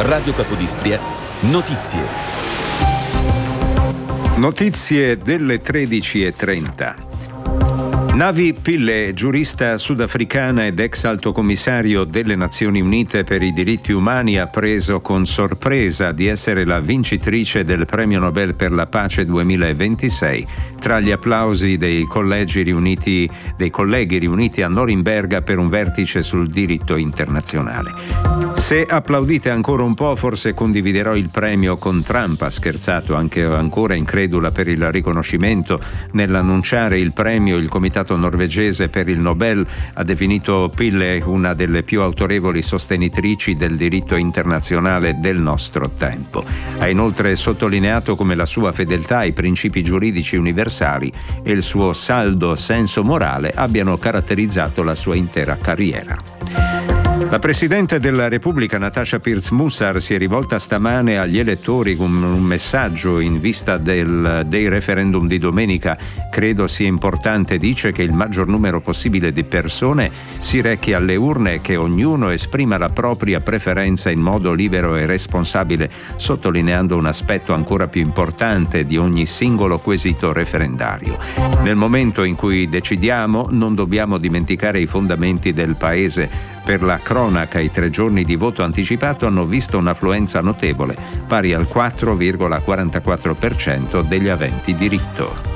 Radio Capodistria, notizie. Notizie delle 13:30. Navi Pillay, giurista sudafricana ed ex alto commissario delle Nazioni Unite per i diritti umani, ha preso con sorpresa di essere la vincitrice del Premio Nobel per la Pace 2026 tra gli applausi dei colleghi riuniti a Norimberga per un vertice sul diritto internazionale. Se applaudite ancora un po', forse condividerò il premio con Trump, ha scherzato, anche ancora incredula per il riconoscimento. Nell'annunciare il premio, il comitato norvegese per il Nobel ha definito Pillay una delle più autorevoli sostenitrici del diritto internazionale del nostro tempo. Ha inoltre sottolineato come la sua fedeltà ai principi giuridici universali e il suo saldo senso morale abbiano caratterizzato la sua intera carriera. La Presidente della Repubblica, Natasha Pirc-Musar, si è rivolta stamane agli elettori con un messaggio in vista dei referendum di domenica. Credo sia importante, dice, che il maggior numero possibile di persone si rechi alle urne e che ognuno esprima la propria preferenza in modo libero e responsabile, sottolineando un aspetto ancora più importante di ogni singolo quesito referendario. Nel momento in cui decidiamo, non dobbiamo dimenticare i fondamenti del Paese. Per la cronaca, i 3 giorni di voto anticipato hanno visto un'affluenza notevole, pari al 4,44% degli aventi diritto.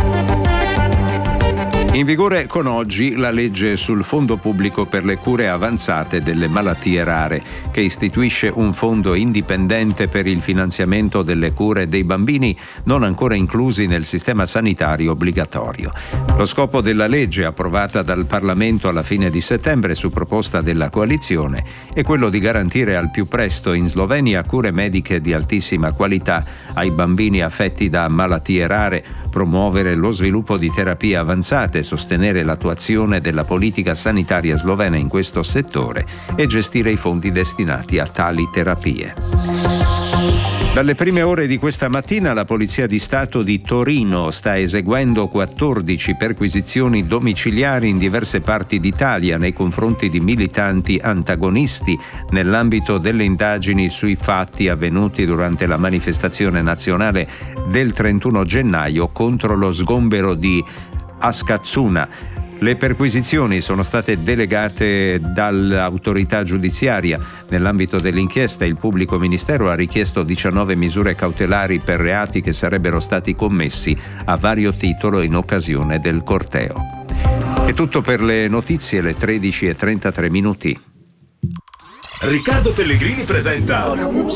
In vigore con oggi la legge sul Fondo Pubblico per le Cure Avanzate delle Malattie Rare, che istituisce un fondo indipendente per il finanziamento delle cure dei bambini non ancora inclusi nel sistema sanitario obbligatorio. Lo scopo della legge, approvata dal Parlamento alla fine di settembre su proposta della coalizione, è quello di garantire al più presto in Slovenia cure mediche di altissima qualità ai bambini affetti da malattie rare, promuovere lo sviluppo di terapie avanzate, sostenere l'attuazione della politica sanitaria slovena in questo settore e gestire i fondi destinati a tali terapie. Dalle prime ore di questa mattina la Polizia di Stato di Torino sta eseguendo 14 perquisizioni domiciliari in diverse parti d'Italia nei confronti di militanti antagonisti nell'ambito delle indagini sui fatti avvenuti durante la manifestazione nazionale del 31 gennaio contro lo sgombero di Askazzuna. Le perquisizioni sono state delegate dall'autorità giudiziaria. Nell'ambito dell'inchiesta il pubblico ministero ha richiesto 19 misure cautelari per reati che sarebbero stati commessi a vario titolo in occasione del corteo. È tutto per le notizie, le 13:33 minuti. Riccardo Pellegrini presenta